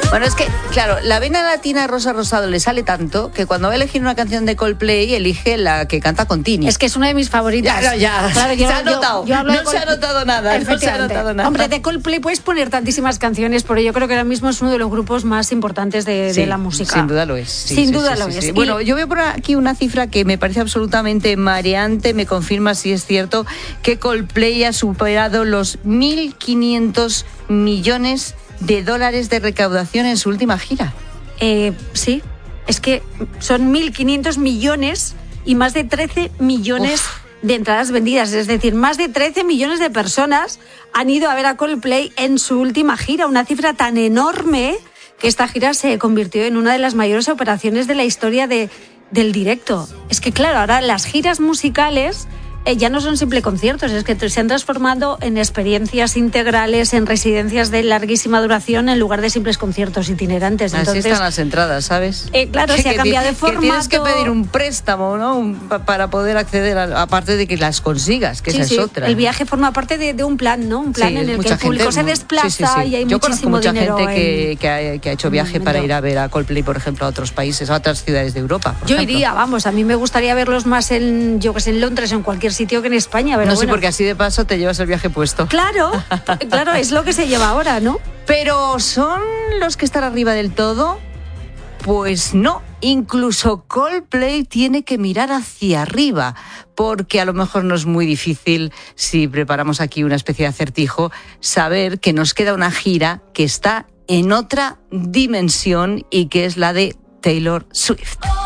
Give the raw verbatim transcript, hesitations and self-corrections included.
Bueno, es que, claro, la vena latina Rosa Rosado le sale tanto que cuando va a elegir una canción de Coldplay elige la que canta con Tini. Es que es una de mis favoritas. Ya, no, ya. Claro, yo, se ha yo, notado. Yo, yo no Coldplay. se ha notado nada. No se ha notado nada. Hombre, de Coldplay puedes poner tantísimas canciones, pero yo creo que ahora mismo es uno de los grupos más importantes de, sí, de la música. Sin duda lo es. Sí, sin sí, duda sí, lo sí, es. Sí. Y... Bueno, yo veo por aquí una cifra que me parece absolutamente mareante. Me confirma si es cierto que Coldplay ha superado los mil quinientos millones de dólares de recaudación en su última gira. Eh, sí, es que son mil quinientos millones y más de trece millones Uf. de entradas vendidas. Es decir, más de trece millones de personas han ido a ver a Coldplay en su última gira. Una cifra tan enorme que esta gira se convirtió en una de las mayores operaciones de la historia de, del directo. Es que, claro, ahora las giras musicales... Eh, ya no son simples conciertos, es que se han transformado en experiencias integrales, en residencias de larguísima duración, en lugar de simples conciertos itinerantes. Así Entonces, están las entradas, ¿sabes? Eh, claro, que, se ha cambiado que, de formato. Que tienes que pedir un préstamo, ¿no? Un, para poder acceder, a, aparte de que las consigas, que sí, esa sí. es otra. El viaje forma parte de, de un plan, ¿no? Un plan sí, en el que el público gente, se desplaza sí, sí, sí. y hay Yo muchísimo mucha dinero. gente que, en... que, ha, que ha hecho viaje para ir a ver a Coldplay, por ejemplo, a otros países, a otras ciudades de Europa. Por yo ejemplo. iría, vamos, a mí me gustaría verlos más en, yo que sé, en Londres o en cualquier sitio que en España. Pero no bueno. sé, porque así de paso te llevas el viaje puesto. Claro, claro, es lo que se lleva ahora, ¿no? Pero ¿son los que están arriba del todo? Pues no, incluso Coldplay tiene que mirar hacia arriba, porque a lo mejor no es muy difícil, si preparamos aquí una especie de acertijo, saber que nos queda una gira que está en otra dimensión y que es la de Taylor Swift.